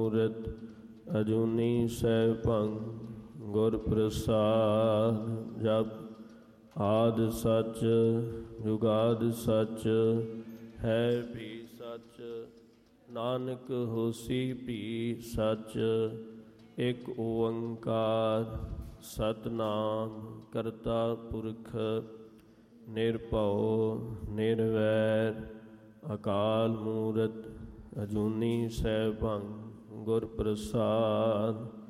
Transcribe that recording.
ਮੂਰਤ ਅਜੂਨੀ ਸੈਭੰ ਗੁਰ ਪ੍ਰਸਾਦ। ਜਪ ਆਦਿ ਸੱਚ ਜੁਗਾਦਿ ਸੱਚ ਹੈ ਵੀ ਸੱਚ, ਨਾਨਕ ਹੋਸੀ ਵੀ ਸੱਚ। ਇਕ ਓੰਕਾਰ ਸਤਿਨਾਮ ਕਰਤਾ ਪੁਰਖ ਨਿਰਭਉ ਨਿਰਵੈਰ ਅਕਾਲ ਮੂਰਤ ਅਜੂਨੀ ਸੈਭੰ ਗੁਰ ਪ੍ਰਸਾਦ।